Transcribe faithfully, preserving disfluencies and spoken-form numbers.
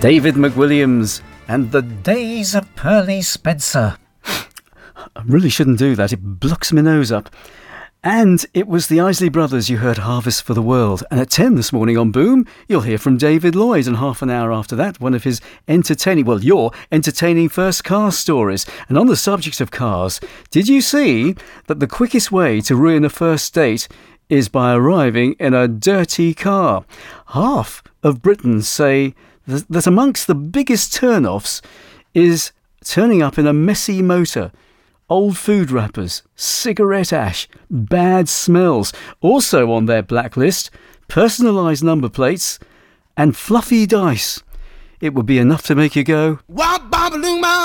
David McWilliams and the... Days of Pearly Spencer. I really shouldn't do that. It blocks my nose up. And it was the Isley Brothers you heard Harvest for the World. And at ten this morning on Boom, you'll hear from David Lloyd. And half an hour after that, one of his entertaining, well, your entertaining first car stories. And on the subject of cars, did you see that the quickest way to ruin a first date is by arriving in a dirty car? Half of Britons say that, that amongst the biggest turn-offs is turning up in a messy motor. Old food wrappers, cigarette ash, bad smells. Also on their blacklist, personalised number plates and fluffy dice. It would be enough to make you go...